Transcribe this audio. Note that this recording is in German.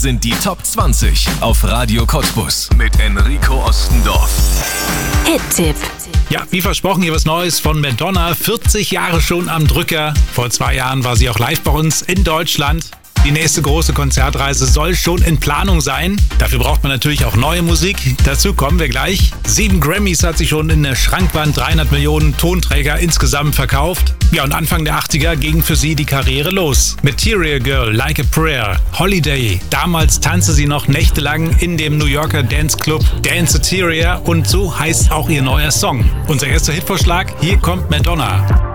Sind die Top 20 auf Radio Cottbus mit Enrico Ostendorf. Hit-Tipp. Ja, wie versprochen, hier was Neues von Madonna. 40 Jahre schon am Drücker. Vor 2 Jahren war sie auch live bei uns in Deutschland. Die nächste große Konzertreise soll schon in Planung sein. Dafür braucht man natürlich auch neue Musik. Dazu kommen wir gleich. 7 Grammys hat sie schon in der Schrankwand, 300 Millionen Tonträger insgesamt verkauft. Ja, und Anfang der 80er ging für sie die Karriere los. Material Girl, Like a Prayer, Holiday. Damals tanzte sie noch nächtelang in dem New Yorker Danceclub Danceteria und so heißt auch ihr neuer Song. Unser erster Hitvorschlag, hier kommt Madonna.